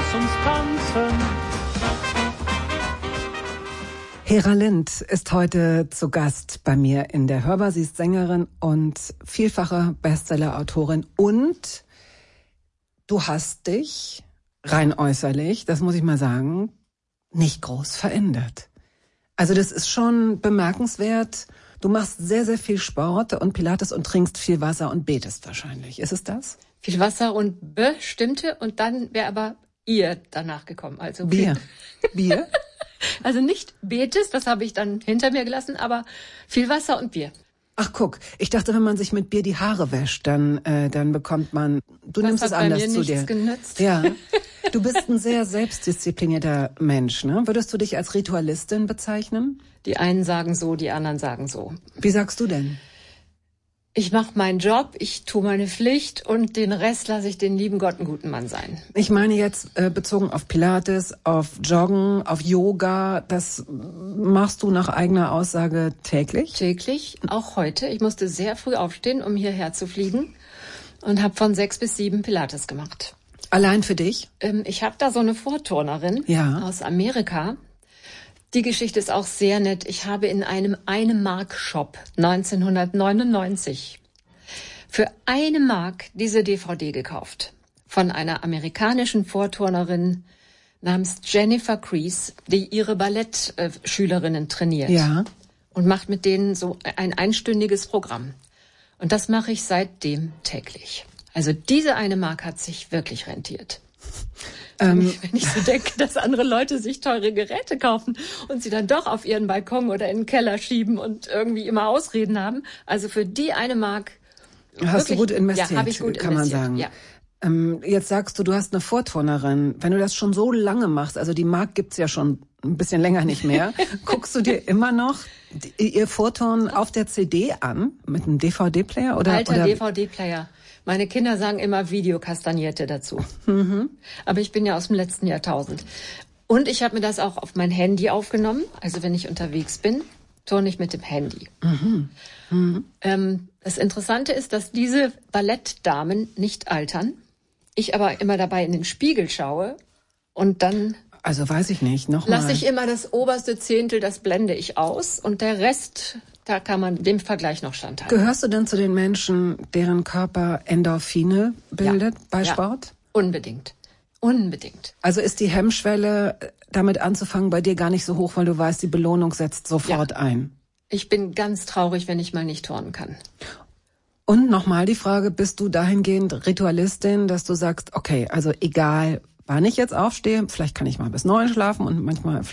lass uns tanzen. Hera Lind ist heute zu Gast bei mir in der Hörbar. Sie ist Sängerin und vielfache Bestseller-Autorin. Und du hast dich rein äußerlich, das muss ich mal sagen, nicht groß verändert. Also das ist schon bemerkenswert. Du machst sehr, sehr viel Sport und Pilates und trinkst viel Wasser und betest wahrscheinlich. Ist es das? Viel Wasser und bestimmte und dann wäre aber ihr danach gekommen. Also Bier. Bier? Also nicht betest, das habe ich dann hinter mir gelassen, aber viel Wasser und Bier. Ach guck, ich dachte, wenn man sich mit Bier die Haare wäscht, dann bekommt man. Du nimmst es anders zu dir. Das hat bei mir nichts genützt. Ja, du bist ein sehr selbstdisziplinierter Mensch, ne? Würdest du dich als Ritualistin bezeichnen? Die einen sagen so, die anderen sagen so. Wie sagst du denn? Ich mache meinen Job, ich tue meine Pflicht und den Rest lasse ich den lieben Gott einen guten Mann sein. Ich meine jetzt bezogen auf Pilates, auf Joggen, auf Yoga. Das machst du nach eigener Aussage täglich? Täglich, auch heute. Ich musste sehr früh aufstehen, um hierher zu fliegen und habe von 6 bis 7 Pilates gemacht. Allein für dich? Ich habe da so eine Vorturnerin aus Amerika. Die Geschichte ist auch sehr nett. Ich habe in einem 1-Mark-Shop 1999 für 1 Mark diese DVD gekauft. Von einer amerikanischen Vorturnerin namens Jennifer Crease, die ihre Ballettschülerinnen trainiert. Ja. Und macht mit denen so ein einstündiges Programm. Und das mache ich seitdem täglich. Also diese 1 Mark hat sich wirklich rentiert. Wenn ich so denke, dass andere Leute sich teure Geräte kaufen und sie dann doch auf ihren Balkon oder in den Keller schieben und irgendwie immer Ausreden haben. Also für die 1 Mark. Hast du gut investiert, ja, habe ich gut kann investiert, man sagen. Ja. Jetzt sagst du hast eine Vorturnerin. Wenn du das schon so lange machst, also die Mark gibt's ja schon ein bisschen länger nicht mehr, guckst du dir immer noch ihr Vorturnen auf der CD an? Mit einem DVD-Player? Alter DVD-Player. Meine Kinder sagen immer Videokastagnierte dazu. Mhm. Aber ich bin ja aus dem letzten Jahrtausend. Und ich habe mir das auch auf mein Handy aufgenommen. Also wenn ich unterwegs bin, turne ich mit dem Handy. Mhm. Mhm. Das Interessante ist, dass diese Ballettdamen nicht altern. Ich aber immer dabei in den Spiegel schaue und dann... Also weiß ich nicht, nochmal. Lasse ich immer das oberste Zehntel, das blende ich aus. Und der Rest... Da kann man dem Vergleich noch standhalten. Gehörst du denn zu den Menschen, deren Körper Endorphine bildet bei Sport? Unbedingt. Unbedingt. Also ist die Hemmschwelle, damit anzufangen, bei dir gar nicht so hoch, weil du weißt, die Belohnung setzt sofort ein? Ich bin ganz traurig, wenn ich mal nicht turnen kann. Und nochmal die Frage, bist du dahingehend Ritualistin, dass du sagst, okay, also egal, wann ich jetzt aufstehe, vielleicht kann ich mal bis 9 schlafen und manchmal